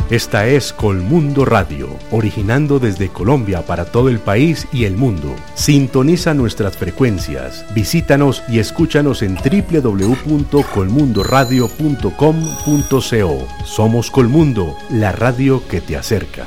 Esta es Colmundo Radio, originando desde Colombia para todo el país y el mundo. Sintoniza nuestras frecuencias, visítanos y escúchanos en www.colmundoradio.com.co. Somos Colmundo, la radio que te acerca.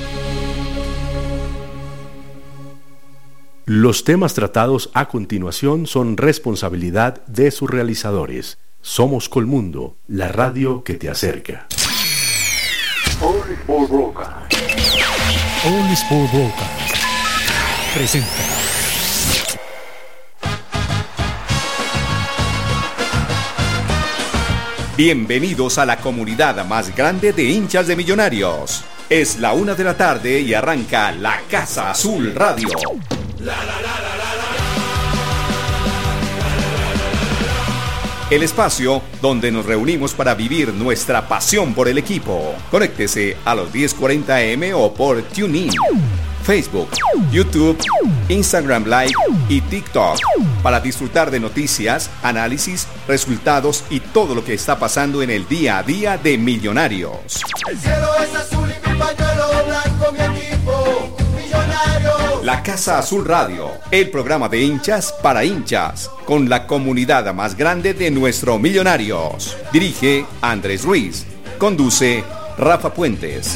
Los temas tratados a continuación son responsabilidad de sus realizadores. Somos Colmundo, la radio que te acerca. All Sport Broadcast. All Sport Broadcast presenta. Bienvenidos a la comunidad más grande de hinchas de Millonarios. Es la 1 de la tarde y arranca La Casa Azul Radio. El espacio donde nos reunimos para vivir nuestra pasión por el equipo. Conéctese a los 10:40 AM o por TuneIn, Facebook, YouTube, Instagram Live y TikTok para disfrutar de noticias, análisis, resultados y todo lo que está pasando en el día a día de Millonarios. El cielo es azul y mi pañuelo blanco, mi equipo, Millonarios. La Casa Azul Radio, el programa de hinchas para hinchas, con la comunidad más grande de nuestro Millonarios. Dirige Andrés Ruiz. Conduce Rafa Puentes.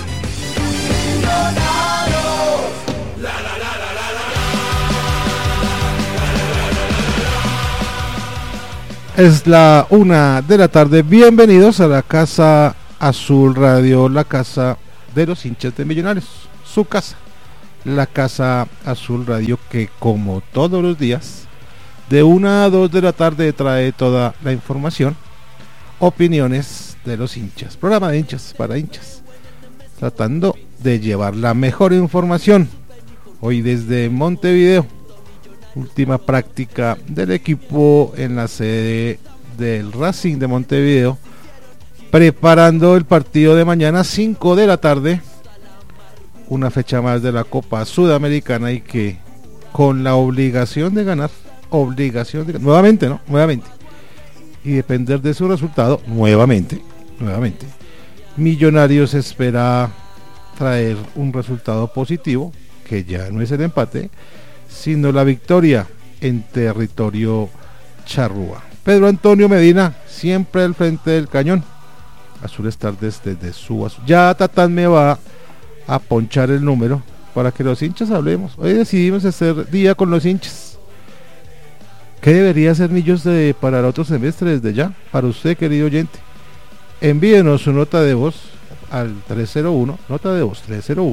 Es la 1 de la tarde. Bienvenidos a la Casa Azul Radio, la casa de los hinchas de Millonarios, su casa. La Casa Azul Radio, que como todos los días de 1 a 2 de la tarde trae toda la información, opiniones de los hinchas, programa de hinchas para hinchas, tratando de llevar la mejor información. Hoy desde Montevideo, última práctica del equipo en la sede del Racing de Montevideo, preparando el partido de mañana 5 de la tarde, una fecha más de la Copa Sudamericana, y que con la obligación de ganar, nuevamente, y depender de su resultado, nuevamente, Millonarios espera traer un resultado positivo, que ya no es el empate, sino la victoria en territorio charrúa. Pedro Antonio Medina, siempre al frente del cañón. Azules Tardes desde su azul. Ya Tatán me va a ponchar el número para que los hinchas hablemos. Hoy decidimos hacer día con los hinchas. ¿Qué debería hacer Millos para el otro semestre desde ya? Para usted, querido oyente, envíenos su nota de voz al 301, nota de voz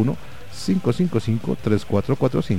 301-555-3445,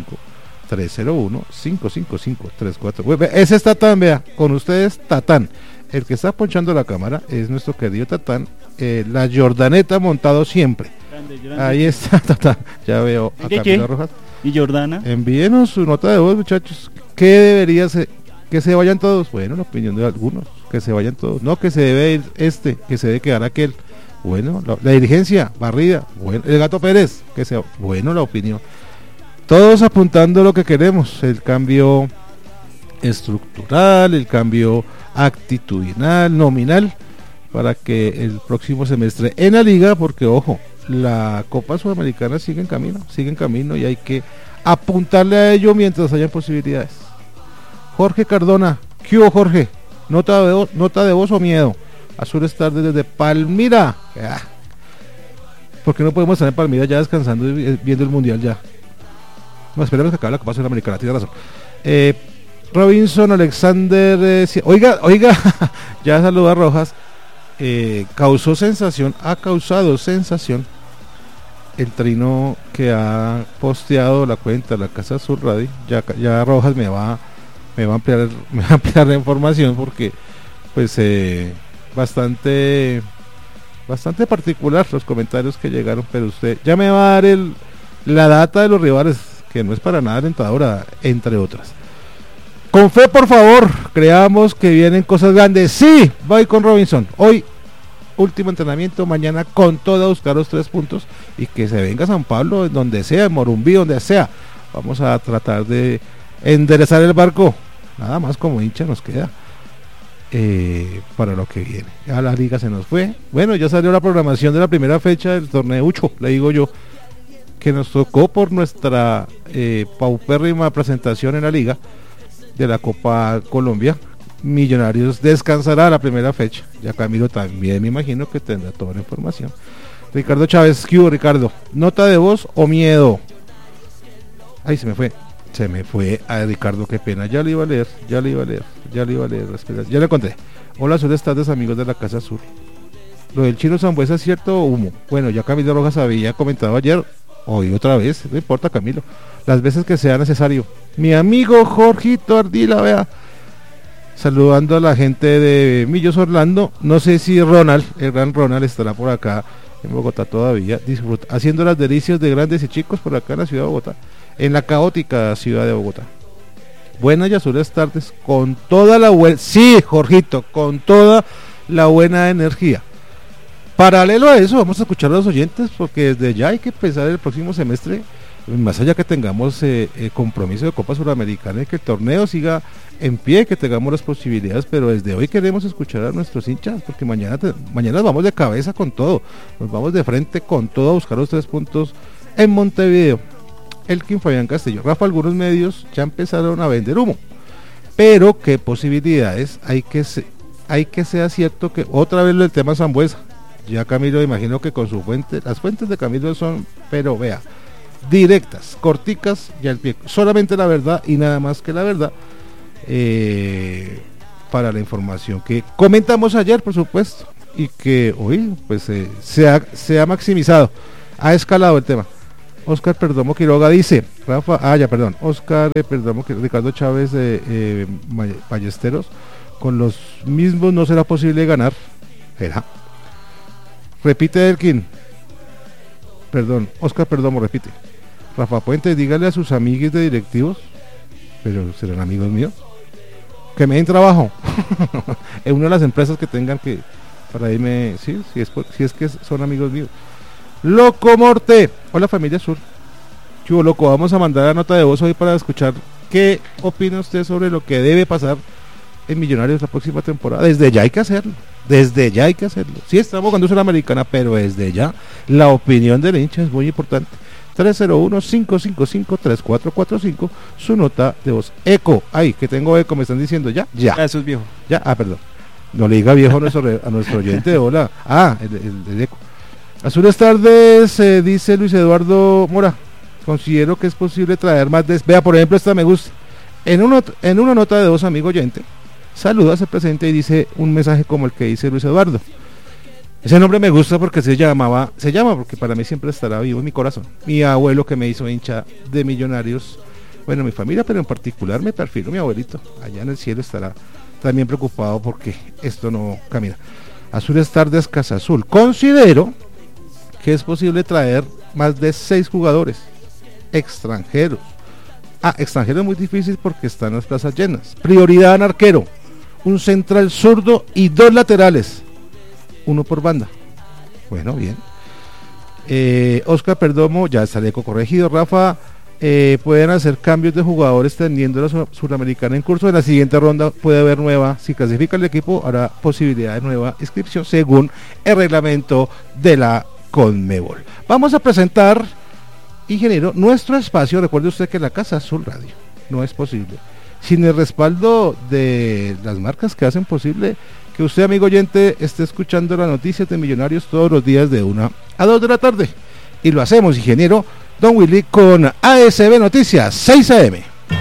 301-555-3445. Ese es Tatán, vea, con ustedes Tatán. El que está ponchando la cámara es nuestro querido Tatán, la Jordaneta montado siempre. Grande. Ahí está Tatán, ya veo a Camila Rojas. ¿Y Jordana? Envíenos su nota de voz, muchachos. ¿Qué debería ser? ¿Que se vayan todos? Bueno, la opinión de algunos, que se vayan todos. No, que se debe ir que se debe quedar aquel. Bueno, la dirigencia, barrida. Bueno, el Gato Pérez, bueno, la opinión. Todos apuntando lo que queremos, el cambio estructural, el cambio actitudinal, nominal, para que el próximo semestre en la liga, porque ojo, la Copa Sudamericana sigue en camino y hay que apuntarle a ello mientras hayan posibilidades. Jorge Cardona, ¿qué hubo, Jorge? ¿Nota de voz o miedo? Azules Tardes desde Palmira. ¿Por qué no podemos estar en Palmira ya descansando y viendo el mundial ya? No, esperemos que acabe la Copa Sudamericana, tiene razón. Robinson Alexander, oiga, ya saluda a Rojas. Ha causado sensación el trino que ha posteado la cuenta de la Casa Azul Radio. Ya Rojas me va a ampliar la información, porque pues bastante particular los comentarios que llegaron, pero usted ya me va a dar la data de los rivales, que no es para nada alentadora, entre otras. Con fe, por favor, creamos que vienen cosas grandes. Sí, voy con Robinson. Hoy, último entrenamiento, mañana con todo a buscar los 3 puntos y que se venga San Pablo, donde sea, en Morumbí, donde sea. Vamos a tratar de enderezar el barco. Nada más como hincha nos queda. para lo que viene. Ya la liga se nos fue. Bueno, ya salió la programación de la primera fecha del torneo Ucho, le digo yo, que nos tocó por nuestra paupérrima presentación en la liga de la Copa Colombia. Millonarios descansará la primera fecha. Ya Camilo también me imagino que tendrá toda la información. Ricardo Chávez, ¿qué hubo, Ricardo? ¿Nota de voz o miedo? Ay, se me fue a Ricardo, qué pena. Ya le iba a leer, espera, ya le encontré. Hola, soy tardes, amigos de la Casa Azul. Lo del Chino Sambuesa es cierto o humo. Bueno, ya Camilo Rojas había comentado ayer, hoy otra vez, no importa, Camilo, las veces que sea necesario. Mi amigo Jorgito Ardila, vea, saludando a la gente de Millos Orlando. No sé si Ronald, el gran Ronald, estará por acá en Bogotá todavía, haciendo las delicias de grandes y chicos por acá en la ciudad de Bogotá, en la caótica ciudad de Bogotá. Buenas y azules tardes, con toda la buena, sí, Jorgito, con toda la buena energía. Paralelo a eso, vamos a escuchar a los oyentes, porque desde ya hay que pensar el próximo semestre, más allá que tengamos compromiso de Copa Suramericana y que el torneo siga en pie, que tengamos las posibilidades, pero desde hoy queremos escuchar a nuestros hinchas, porque mañana vamos de cabeza con todo, nos vamos de frente con todo a buscar los 3 puntos en Montevideo. Elkin Fabián Castillo, Rafa, algunos medios ya empezaron a vender humo, pero qué posibilidades hay que sea cierto, que otra vez el tema Sambuesa. Ya Camilo, imagino que con su fuente, las fuentes de Camilo son, pero vea, directas, corticas y al pie, solamente la verdad y nada más que la verdad, para la información que comentamos ayer, por supuesto, y que hoy pues se ha maximizado, ha escalado el tema. Oscar Perdomo Quiroga dice, Oscar Perdomo, Ricardo Chávez de Ballesteros, con los mismos no será posible ganar. Repite Elkin, Oscar Perdomo repite. Rafa Puente, dígale a sus amigues de directivos, pero serán amigos míos, que me den trabajo en una de las empresas que tengan, que para irme, sí, si es que son amigos míos. Loco Morte, hola familia Sur. Chivo Loco, vamos a mandar la nota de voz hoy para escuchar qué opina usted sobre lo que debe pasar en Millonarios la próxima temporada. Desde ya hay que hacerlo. Sí, estamos con Suramericana, pero desde ya la opinión del hincha es muy importante. 301-555-3445, su nota de voz. Eco, ay, que tengo eco, me están diciendo ya. Eso es viejo. Ya, perdón. No le diga viejo a nuestro oyente, hola. El eco. Azules tardes, dice Luis Eduardo Mora. Considero que es posible traer más vea, por ejemplo, esta me gusta. En una nota de voz, amigo oyente, saluda, se presenta y dice un mensaje como el que dice Luis Eduardo. Ese nombre me gusta porque se llama porque para mí siempre estará vivo en mi corazón. Mi abuelo, que me hizo hincha de Millonarios, bueno, mi familia, pero en particular me perfilo mi abuelito, allá en el cielo estará también preocupado porque esto no camina. Azules tardes, Casa Azul. Considero que es posible traer más de 6 jugadores extranjeros. Extranjero es muy difícil porque están las plazas llenas. Prioridad en arquero, un central zurdo y 2 laterales, 1 por banda. Bueno, bien. Oscar Perdomo, ya está el eco corregido. Rafa, pueden hacer cambios de jugadores tendiendo la Suramericana en curso. En la siguiente ronda puede haber nueva, si clasifica el equipo, habrá posibilidad de nueva inscripción según el reglamento de la Conmebol. Vamos a presentar, ingeniero, nuestro espacio. Recuerde usted que la Casa Azul Radio no es posible sin el respaldo de las marcas que hacen posible que usted, amigo oyente, esté escuchando las noticias de Millonarios todos los días de 1 a 2 de la tarde. Y lo hacemos, ingeniero Don Willy, con ASB Noticias 6 AM.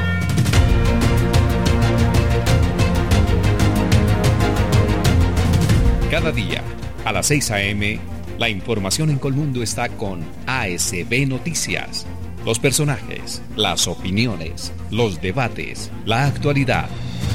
Cada día a las 6 AM, la información en Colmundo está con ASB Noticias. Los personajes, las opiniones, los debates, la actualidad.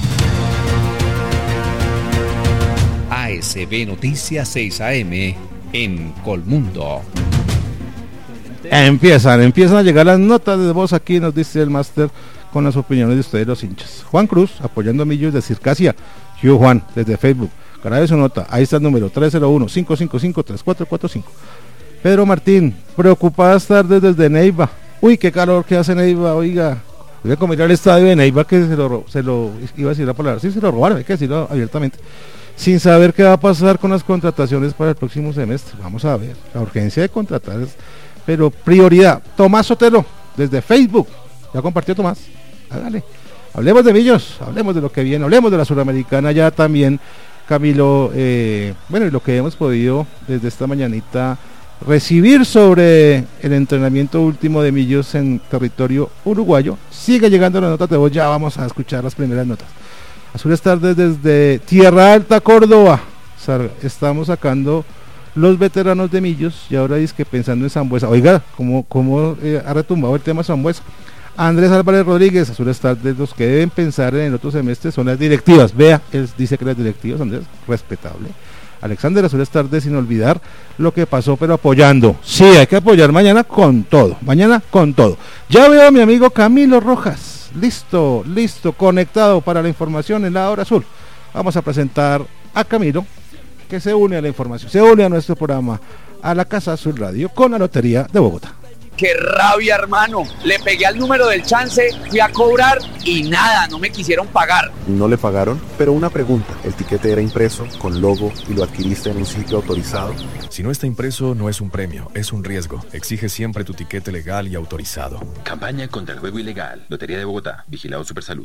ASB Noticias 6 AM en Colmundo. Empiezan a llegar las notas de voz aquí, nos dice el máster, con las opiniones de ustedes, los hinchas. Juan Cruz, apoyando a Millos de Circasia. Yo, Juan, desde Facebook. Grabe su nota, ahí está el número 301-555-3445. Pedro Martín, preocupadas tardes desde Neiva. Uy, qué calor que hace Neiva, oiga. Voy a comer al estadio de Neiva que se lo iba a decir la palabra, sí, se lo robaron, hay que decirlo abiertamente, sin saber qué va a pasar con las contrataciones para el próximo semestre. Vamos a ver, la urgencia de contratar es, pero prioridad. Tomás Sotelo, desde Facebook, ya compartió Tomás, hágale. Hablemos de Millos, hablemos de lo que viene, hablemos de la Suramericana ya también, Camilo, bueno, y lo que hemos podido desde esta mañanita recibir sobre el entrenamiento último de Millos en territorio uruguayo. Sigue llegando las notas de voz, ya vamos a escuchar las primeras notas. Azules Tardes desde Tierra Alta, Córdoba, estamos sacando los veteranos de Millos y ahora es que pensando en Sambuesa. Oiga, ¿cómo ha retumbado el tema Sambuesa? Andrés Álvarez Rodríguez, Azules Tardes, los que deben pensar en el otro semestre son las directivas. Vea, él dice que las directivas, Andrés, respetable. Alexander, Azules Tardes, sin olvidar lo que pasó, pero apoyando. Sí, hay que apoyar mañana con todo. Mañana con todo. Ya veo a mi amigo Camilo Rojas. Listo, conectado para la información en la hora azul. Vamos a presentar a Camilo, que se une a la información, se une a nuestro programa, a la Casa Azul Radio, con la Lotería de Bogotá. ¡Qué rabia, hermano! Le pegué al número del chance, fui a cobrar y nada, no me quisieron pagar. No le pagaron, pero una pregunta, ¿el tiquete era impreso, con logo y lo adquiriste en un sitio autorizado? Si no está impreso, no es un premio, es un riesgo. Exige siempre tu tiquete legal y autorizado. Campaña contra el juego ilegal. Lotería de Bogotá, Vigilado Supersalud.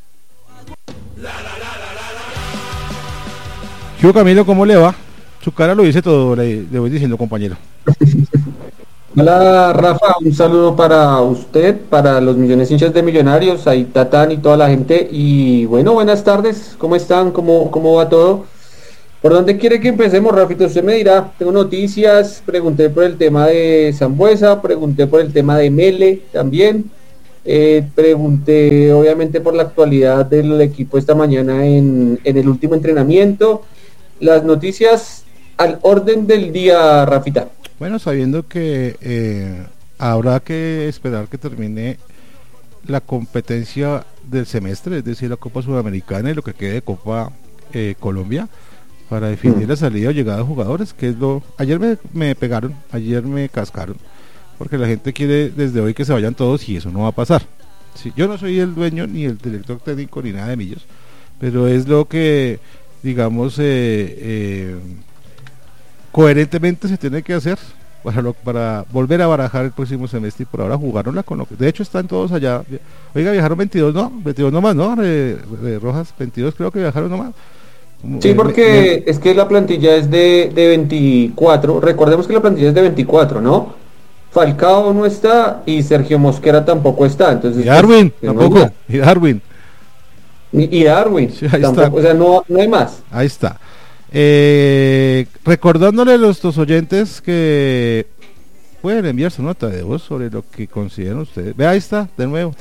Yo, Camilo, ¿cómo le va? Su cara lo dice todo, le voy diciendo, compañero. Hola Rafa, un saludo para usted, para los millones hinchas de Millonarios, ahí Tatán y toda la gente. Y bueno, buenas tardes, ¿cómo están? ¿Cómo va todo? ¿Por dónde quiere que empecemos, Rafito? Usted me dirá, tengo noticias, pregunté por el tema de Sambuesa, pregunté por el tema de Mele también, pregunté obviamente por la actualidad del equipo esta mañana en el último entrenamiento. Las noticias al orden del día, Rafita. Bueno, sabiendo que habrá que esperar que termine la competencia del semestre, es decir, la Copa Sudamericana y lo que quede de Copa Colombia, para definir la salida o llegada de jugadores, que es lo... Ayer me pegaron, ayer me cascaron, porque la gente quiere desde hoy que se vayan todos y eso no va a pasar. Sí, yo no soy el dueño ni el director técnico ni nada de Millos, pero es lo que, digamos, coherentemente se tiene que hacer para volver a barajar el próximo semestre, y por ahora jugaronla con lo que... De hecho están todos allá. Oiga, viajaron 22 nomás, ¿no? Rojas, 22 creo que viajaron nomás. Sí, porque es que la plantilla es de 24, recordemos que la plantilla es de 24, ¿no? Falcao no está y Sergio Mosquera tampoco está, entonces... Y Darwin, tampoco, y Darwin. Y Darwin, sí, tampoco, está. O sea, no hay más. Ahí está. Recordándole a nuestros oyentes que pueden enviar su nota de voz sobre lo que consideran ustedes. Ve, ahí está, de nuevo,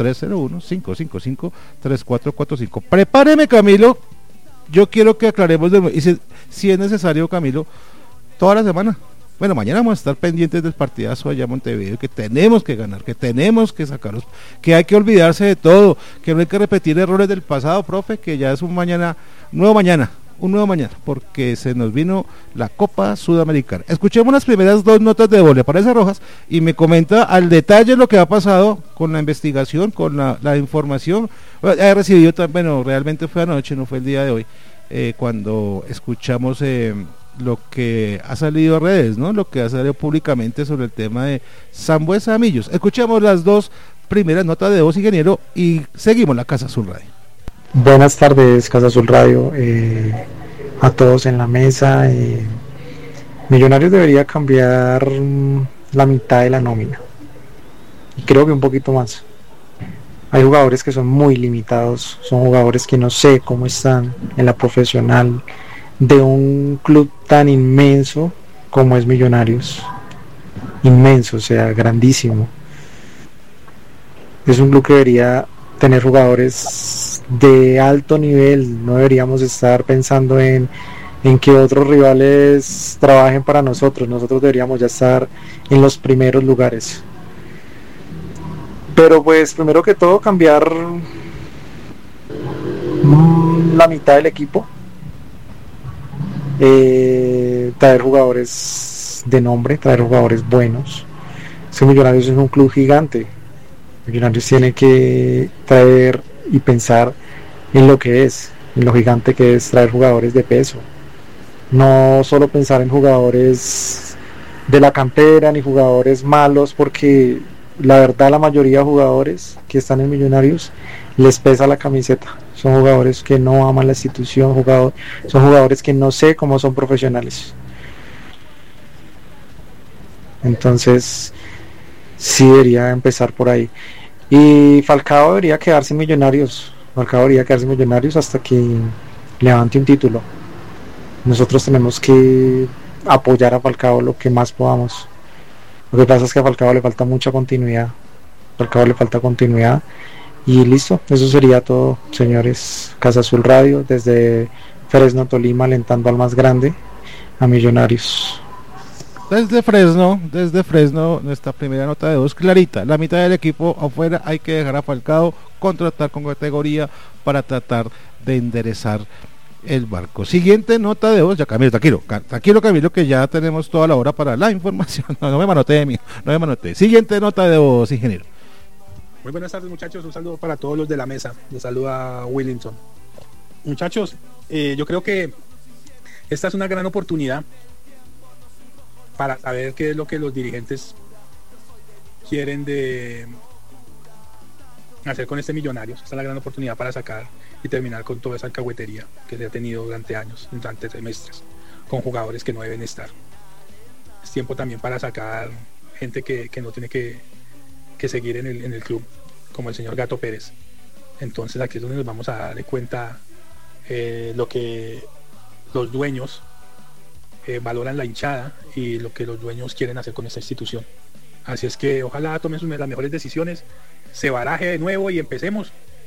301-555-3445. Prepáreme, Camilo. Yo quiero que aclaremos de nuevo, y si es necesario, Camilo, toda la semana. Bueno, mañana vamos a estar pendientes del partidazo allá en Montevideo, que tenemos que ganar, que tenemos que sacarlos, que hay que olvidarse de todo, que no hay que repetir errores del pasado, profe, que ya es un nuevo mañana, porque se nos vino la Copa Sudamericana. Escuchemos las primeras dos notas de voz, ¿le parece, Rojas? Y me comenta al detalle lo que ha pasado con la investigación, con la información. He recibido, bueno, realmente fue anoche, no fue el día de hoy, cuando escuchamos lo que ha salido a redes, ¿no? Lo que ha salido públicamente sobre el tema de Sambuesa Millos. Escuchemos las dos primeras notas de voz, ingeniero, y seguimos la Casa Azul Radio. Buenas tardes, Casa Azul Radio, a todos en la mesa. Millonarios debería cambiar la mitad de la nómina, y creo que un poquito más. Hay jugadores que son muy limitados, son jugadores que no sé cómo están en la profesional de un club tan inmenso como es Millonarios. Inmenso, o sea, grandísimo. Es un club que debería tener jugadores de alto nivel, no deberíamos estar pensando en que otros rivales trabajen para nosotros deberíamos ya estar en los primeros lugares. Pero pues primero que todo cambiar la mitad del equipo, traer jugadores de nombre, traer jugadores buenos. Millonarios es un club gigante, Millonarios tiene que traer y pensar en lo que es, en lo gigante que es traer jugadores de peso. No solo pensar en jugadores de la cantera ni jugadores malos, porque la verdad la mayoría de jugadores que están en Millonarios les pesa la camiseta. Son jugadores que no aman la institución, son jugadores que no sé cómo son profesionales. Entonces sí debería empezar por ahí. Y Falcao debería quedarse en Millonarios. Falcao debería quedarse en Millonarios hasta que levante un título. Nosotros tenemos que apoyar a Falcao lo que más podamos. Lo que pasa es que a Falcao le falta mucha continuidad. Falcao le falta continuidad. Y listo, eso sería todo, señores. Casa Azul Radio, desde Fresno, Tolima, alentando al más grande, a Millonarios. Desde Fresno, nuestra primera nota de voz clarita. La mitad del equipo afuera, hay que dejar a Falcao, contratar con categoría para tratar de enderezar el barco. Siguiente nota de voz, ya Camilo, tranquilo Camilo, que ya tenemos toda la hora para la información. No me manoteé. Siguiente nota de voz, ingeniero. Muy buenas tardes, muchachos, un saludo para todos los de la mesa. Les saluda Willington. Muchachos, yo creo que esta es una gran oportunidad para saber qué es lo que los dirigentes quieren de hacer con este Millonarios. Esta es la gran oportunidad para sacar y terminar con toda esa alcahuetería que se ha tenido durante años, durante semestres, con jugadores que no deben estar. Es tiempo también para sacar gente que no tiene que seguir en el club, como el señor Gato Pérez. Entonces aquí es donde nos vamos a dar cuenta lo que los dueños valoran la hinchada y lo que los dueños quieren hacer con esta institución. Así es que ojalá tomen las mejores decisiones, se baraje de nuevo y empecemos